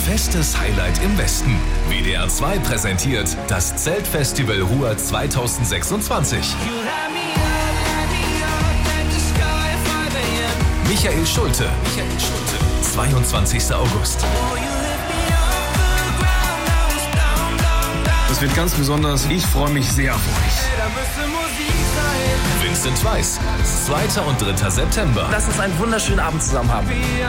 Festes Highlight im Westen. WDR 2 präsentiert das Zeltfestival Ruhr 2026. Michael Schulte. 22. August. Das wird ganz besonders. Ich freue mich sehr auf euch. Vincent Weiss. 2. und 3. September. Lass uns einen wunderschönen Abend zusammen haben.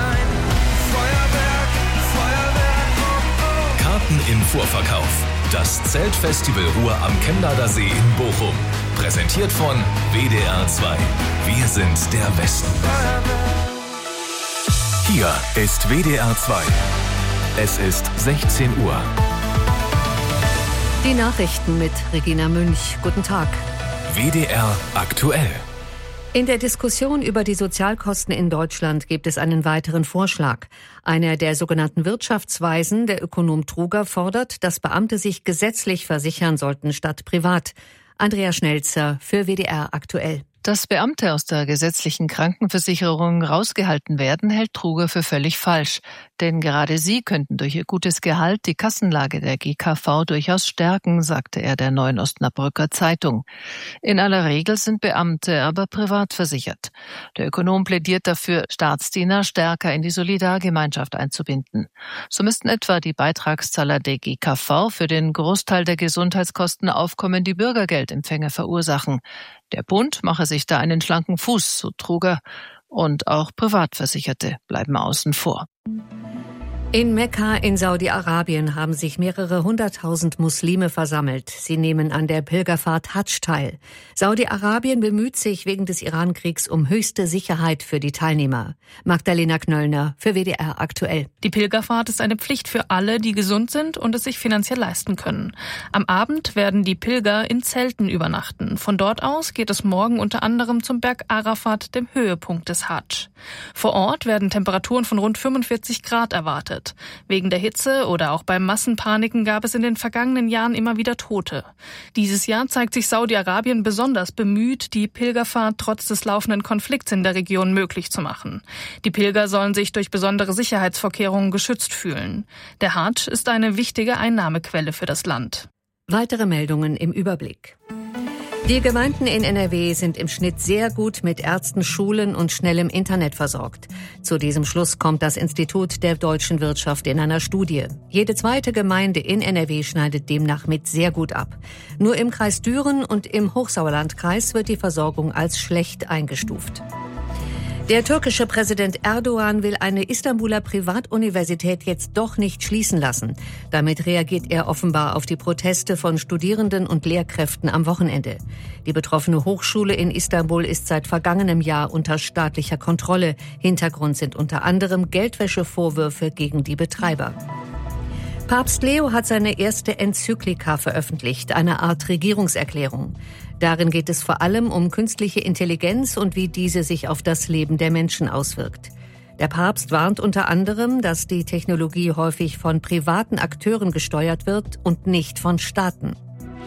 Karten im Vorverkauf. Das Zeltfestival Ruhr am Chemnader See in Bochum. Präsentiert von WDR 2. Wir sind der Westen. Hier ist WDR 2. Es ist 16 Uhr. Die Nachrichten mit Regina Münch. Guten Tag. WDR aktuell. In der Diskussion über die Sozialkosten in Deutschland gibt es einen weiteren Vorschlag. Einer der sogenannten Wirtschaftsweisen, der Ökonom Truger, fordert, dass Beamte sich gesetzlich versichern sollten statt privat. Andrea Schnelzer für WDR aktuell. Dass Beamte aus der gesetzlichen Krankenversicherung rausgehalten werden, hält Truger für völlig falsch. Denn gerade sie könnten durch ihr gutes Gehalt die Kassenlage der GKV durchaus stärken, sagte er der Neuen Osnabrücker Zeitung. In aller Regel sind Beamte aber privat versichert. Der Ökonom plädiert dafür, Staatsdiener stärker in die Solidargemeinschaft einzubinden. So müssten etwa die Beitragszahler der GKV für den Großteil der Gesundheitskosten aufkommende Bürgergeldempfänger verursachen. Der Bund mache sich da einen schlanken Fuß, so Truger, und auch Privatversicherte bleiben außen vor. In Mekka in Saudi-Arabien haben sich mehrere 100.000 Muslime versammelt. Sie nehmen an der Pilgerfahrt Hadsch teil. Saudi-Arabien bemüht sich wegen des Iran-Kriegs um höchste Sicherheit für die Teilnehmer. Magdalena Knöllner für WDR aktuell. Die Pilgerfahrt ist eine Pflicht für alle, die gesund sind und es sich finanziell leisten können. Am Abend werden die Pilger in Zelten übernachten. Von dort aus geht es morgen unter anderem zum Berg Arafat, dem Höhepunkt des Hadsch. Vor Ort werden Temperaturen von rund 45 Grad erwartet. Wegen der Hitze oder auch bei Massenpaniken gab es in den vergangenen Jahren immer wieder Tote. Dieses Jahr zeigt sich Saudi-Arabien besonders bemüht, die Pilgerfahrt trotz des laufenden Konflikts in der Region möglich zu machen. Die Pilger sollen sich durch besondere Sicherheitsvorkehrungen geschützt fühlen. Der Hadsch ist eine wichtige Einnahmequelle für das Land. Weitere Meldungen im Überblick. Die Gemeinden in NRW sind im Schnitt sehr gut mit Ärzten, Schulen und schnellem Internet versorgt. Zu diesem Schluss kommt das Institut der deutschen Wirtschaft in einer Studie. Jede zweite Gemeinde in NRW schneidet demnach mit sehr gut ab. Nur im Kreis Düren und im Hochsauerlandkreis wird die Versorgung als schlecht eingestuft. Der türkische Präsident Erdogan will eine Istanbuler Privatuniversität jetzt doch nicht schließen lassen. Damit reagiert er offenbar auf die Proteste von Studierenden und Lehrkräften am Wochenende. Die betroffene Hochschule in Istanbul ist seit vergangenem Jahr unter staatlicher Kontrolle. Hintergrund sind unter anderem Geldwäschevorwürfe gegen die Betreiber. Papst Leo hat seine erste Enzyklika veröffentlicht, eine Art Regierungserklärung. Darin geht es vor allem um künstliche Intelligenz und wie diese sich auf das Leben der Menschen auswirkt. Der Papst warnt unter anderem, dass die Technologie häufig von privaten Akteuren gesteuert wird und nicht von Staaten.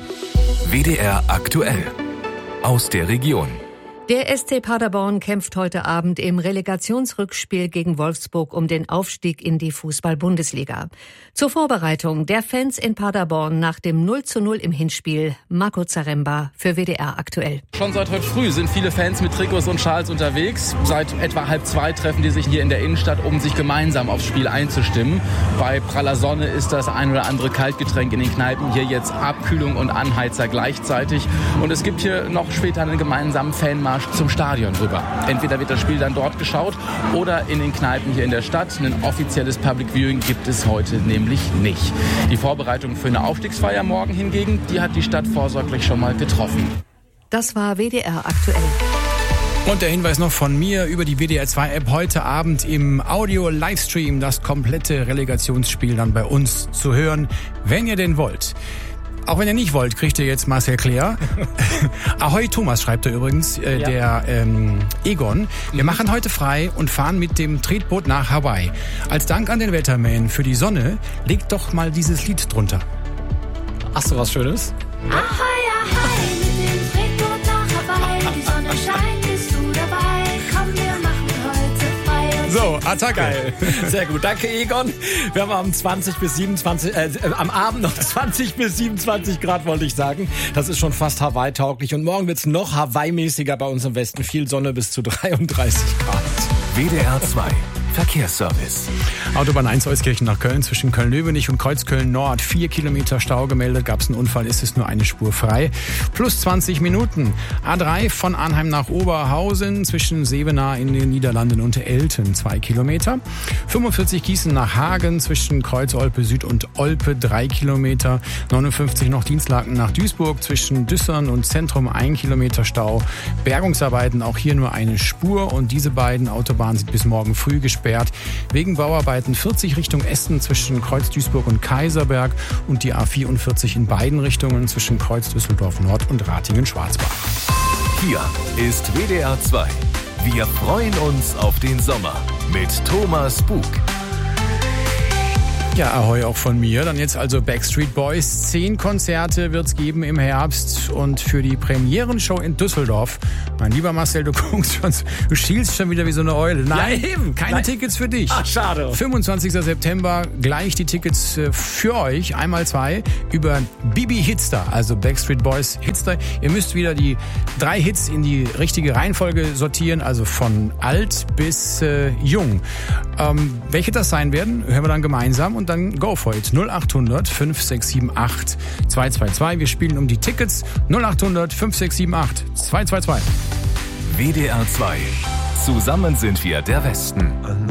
WDR aktuell. Aus der Region. Der SC Paderborn kämpft heute Abend im Relegationsrückspiel gegen Wolfsburg um den Aufstieg in die Fußball-Bundesliga. Zur Vorbereitung der Fans in Paderborn nach dem 0:0 im Hinspiel. Marco Zaremba für WDR aktuell. Schon seit heute früh sind viele Fans mit Trikots und Schals unterwegs. Seit etwa 1:30 treffen die sich hier in der Innenstadt, um sich gemeinsam aufs Spiel einzustimmen. Bei praller Sonne ist das ein oder andere Kaltgetränk in den Kneipen hier jetzt Abkühlung und Anheizer gleichzeitig. Und es gibt hier noch später einen gemeinsamen Fanmarsch zum Stadion rüber. Entweder wird das Spiel dann dort geschaut oder in den Kneipen hier in der Stadt. Ein offizielles Public Viewing gibt es heute nämlich nicht. Die Vorbereitung für eine Aufstiegsfeier morgen hingegen, die hat die Stadt vorsorglich schon mal getroffen. Das war WDR aktuell. Und der Hinweis noch von mir über die WDR 2 App heute Abend im Audio-Livestream das komplette Relegationsspiel dann bei uns zu hören, wenn ihr denn wollt. Auch wenn ihr nicht wollt, kriegt ihr jetzt Marcel Claire. Ahoi Thomas, schreibt er übrigens, der Egon. Wir machen heute frei und fahren mit dem Tretboot nach Hawaii. Als Dank an den Wetterman für die Sonne, legt doch mal dieses Lied drunter. Hast du was Schönes? Ahoi, ahoi, mit dem Tretboot nach Hawaii. Die Sonne scheint, bist du dabei. Komm, wir machen heute frei So, Attacke. Geil. Sehr gut. Danke, Egon. Wir haben am Abend noch 20 bis 27 Grad, wollte ich sagen. Das ist schon fast Hawaii-tauglich. Und morgen wird's noch Hawaii-mäßiger bei uns im Westen. Viel Sonne bis zu 33 Grad. WDR 2 Verkehrsservice. Autobahn 1 Euskirchen nach Köln zwischen Köln-Löwenich und Kreuzköln Nord. 4 Kilometer Stau gemeldet. Gab es einen Unfall, ist es nur eine Spur frei. Plus 20 Minuten. A3 von Arnheim nach Oberhausen zwischen Sevenaar in den Niederlanden und Elten. 2 Kilometer. 45 Gießen nach Hagen zwischen Kreuz-Olpe Süd und Olpe. 3 Kilometer. 59 noch Dienstlaken nach Duisburg zwischen Düssern und Zentrum. 1 Kilometer Stau. Bergungsarbeiten auch hier nur eine Spur. Und diese beiden Autobahnen sind bis morgen früh gesperrt. Wegen Bauarbeiten 40 Richtung Essen zwischen Kreuz Duisburg und Kaiserberg und die A44 in beiden Richtungen zwischen Kreuz Düsseldorf Nord und Ratingen-Schwarzbach. Hier ist WDR 2. Wir freuen uns auf den Sommer mit Thomas Bug. Ja, ahoi auch von mir. Dann jetzt also Backstreet Boys. 10 Konzerte wird's geben im Herbst und für die Premierenshow in Düsseldorf. Mein lieber Marcel, du guckst schon, du schielst schon wieder wie so eine Eule. Nein, Ja, eben. keine Tickets für dich. Ach, schade. 25. September gleich die Tickets für euch. Einmal 2 über Bibi Hitster, also Backstreet Boys Hitster. Ihr müsst wieder die 3 Hits in die richtige Reihenfolge sortieren, also von alt bis jung. Welche das sein werden, hören wir dann gemeinsam und dann go for it. 0800 5678 222. Wir spielen um die Tickets. 0800 5678 222. WDR 2. Zusammen sind wir der Westen.